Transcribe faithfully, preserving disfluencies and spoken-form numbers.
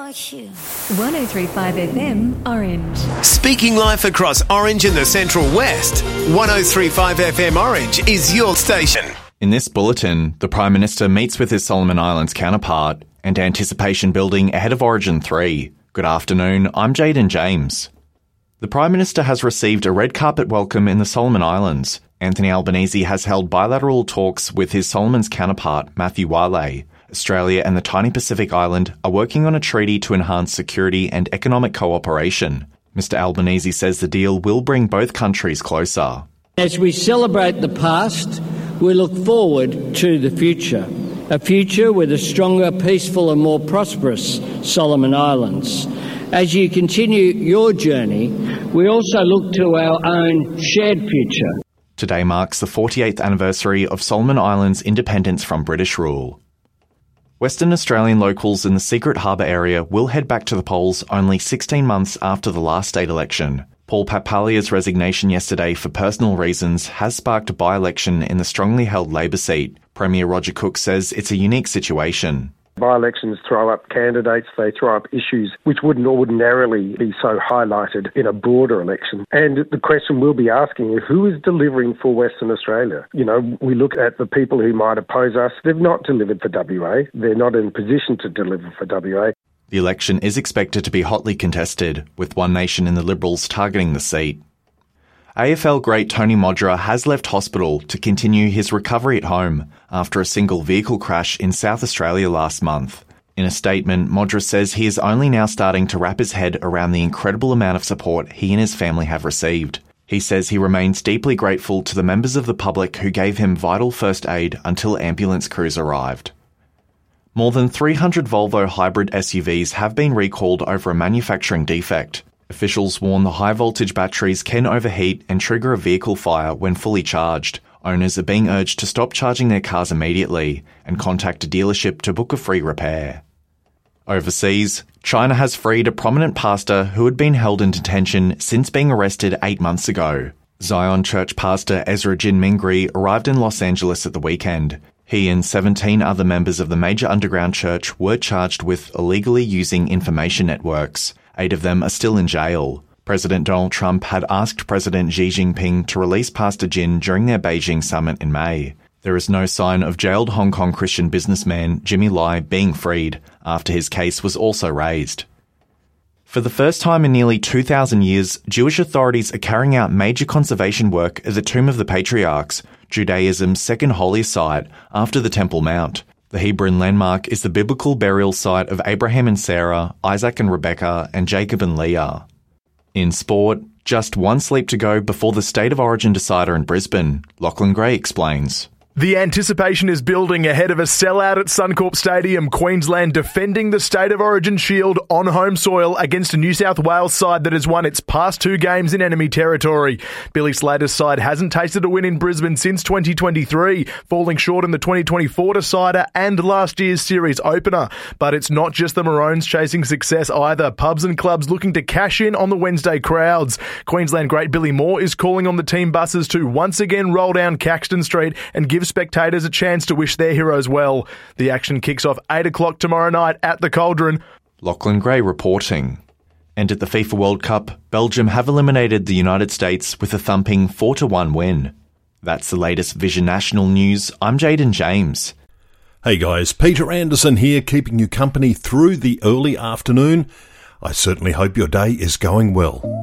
like you. one oh three point five F M, Orange. Speaking life across Orange and the Central West, one oh three point five F M Orange is your station. In this bulletin, the Prime Minister meets with his Solomon Islands counterpart and anticipation building ahead of Origin three. Good afternoon, I'm Jaden James. The Prime Minister has received a red carpet welcome in the Solomon Islands. Anthony Albanese has held bilateral talks with his Solomon's counterpart, Matthew Wale. Australia and the tiny Pacific island are working on a treaty to enhance security and economic cooperation. Mister Albanese says the deal will bring both countries closer. As we celebrate the past, we look forward to the future. A future with a stronger, peaceful and more prosperous Solomon Islands. As you continue your journey, we also look to our own shared future. Today marks the forty-eighth anniversary of Solomon Islands' independence from British rule. Western Australian locals in the Secret Harbour area will head back to the polls only sixteen months after the last state election. Paul Papalia's resignation yesterday for personal reasons has sparked a by-election in the strongly held Labor seat. Premier Roger Cook says it's a unique situation. By-elections throw up candidates, they throw up issues which wouldn't ordinarily be so highlighted in a broader election. And the question we'll be asking is, who is delivering for Western Australia? You know, we look at the people who might oppose us. They've not delivered for W A. They're not in position to deliver for W A. The election is expected to be hotly contested, with One Nation and the Liberals targeting the seat. A F L great Tony Modra has left hospital to continue his recovery at home after a single vehicle crash in South Australia last month. In a statement, Modra says he is only now starting to wrap his head around the incredible amount of support he and his family have received. He says he remains deeply grateful to the members of the public who gave him vital first aid until ambulance crews arrived. More than three hundred Volvo hybrid S U Vs have been recalled over a manufacturing defect. Officials warn the high-voltage batteries can overheat and trigger a vehicle fire when fully charged. Owners are being urged to stop charging their cars immediately and contact a dealership to book a free repair. Overseas, China has freed a prominent pastor who had been held in detention since being arrested eight months ago. Zion Church pastor Ezra Jin Mingri arrived in Los Angeles at the weekend. He and seventeen other members of the major underground church were charged with illegally using information networks. Eight of them are still in jail. President Donald Trump had asked President Xi Jinping to release Pastor Jin during their Beijing summit in May. There is no sign of jailed Hong Kong Christian businessman Jimmy Lai being freed after his case was also raised. For the first time in nearly two thousand years, Jewish authorities are carrying out major conservation work at the Tomb of the Patriarchs, Judaism's second holiest site after the Temple Mount. The Hebron landmark is the biblical burial site of Abraham and Sarah, Isaac and Rebekah, and Jacob and Leah. In sport, just one sleep to go before the State of Origin decider in Brisbane. Lachlan Gray explains. The anticipation is building ahead of a sellout at Suncorp Stadium, Queensland defending the State of Origin shield on home soil against a New South Wales side that has won its past two games in enemy territory. Billy Slater's side hasn't tasted a win in Brisbane since twenty twenty-three, falling short in the twenty twenty-four decider and last year's series opener. But it's not just the Maroons chasing success either. Pubs and clubs looking to cash in on the Wednesday crowds. Queensland great Billy Moore is calling on the team buses to once again roll down Caxton Street and give spectators a chance to wish their heroes well. The action kicks off eight o'clock tomorrow night at the Cauldron. Lachlan Gray reporting. And at the FIFA World Cup, Belgium have eliminated the United States with a thumping four to one win. That's the latest Vision National news. I'm Jaden James. Hey guys, Peter Anderson here, keeping you company through the early afternoon. I certainly hope your day is going well.